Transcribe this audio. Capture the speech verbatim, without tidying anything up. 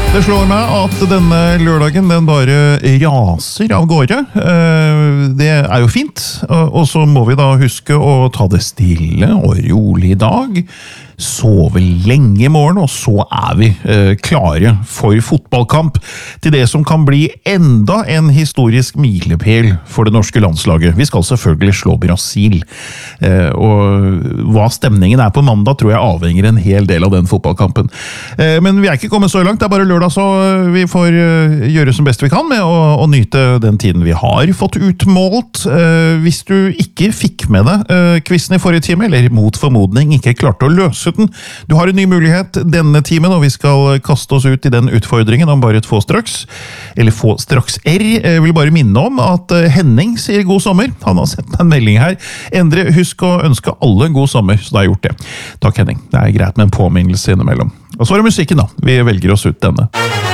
Det slår meg at denne lørdagen den bare raser av gårde. Det er jo fint, og så må vi da huske å ta det stille og rolig i dag. Sove lenge i morgen, og så er vi eh, klare for fotballkamp til det som kan bli enda en historisk milepæl for det norske landslaget. Vi skal selvfølgelig slå Brasil, eh, og hva stemningen er på mandag tror jeg avhenger en hel del av den fotballkampen. Eh, men vi er ikke kommet så langt, det er bare lørdag, så vi får eh, gjøre som best vi kan med å, å nyte den tiden vi har fått utmålt. Eh, hvis du ikke fikk med deg eh, quizen i forrige time, eller mot formodning ikke klarte å løse den. Du har en ny mulighet denne timen, og vi skal kaste oss ut i den utfordringen om bare et få straks. Eller få straks R. Jeg vil bare minne om at Henning sier god sommer. Han har sendt meg en melding her. Endre, husk å ønske alle god sommer, så da har jeg gjort det. Takk, Henning. Det er greit med en påminnelse innimellom. Og så er det musikken da. Vi velger oss ut denne.